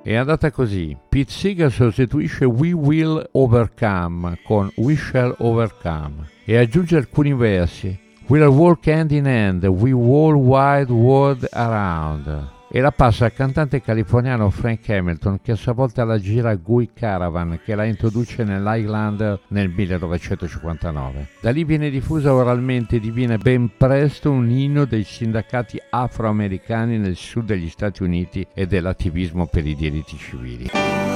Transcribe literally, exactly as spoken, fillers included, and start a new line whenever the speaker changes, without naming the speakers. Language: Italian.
È andata così: Pete Seeger sostituisce We Will Overcome con We Shall Overcome e aggiunge alcuni versi: We'll walk hand in hand, we whole wide world around. E la passa al cantante californiano Frank Hamilton, che a sua volta la gira a Guy Caravan, che la introduce nell'Highlander nel millenovecentocinquantanove. Da lì viene diffusa oralmente e diviene ben presto un inno dei sindacati afroamericani nel sud degli Stati Uniti e dell'attivismo per i diritti civili.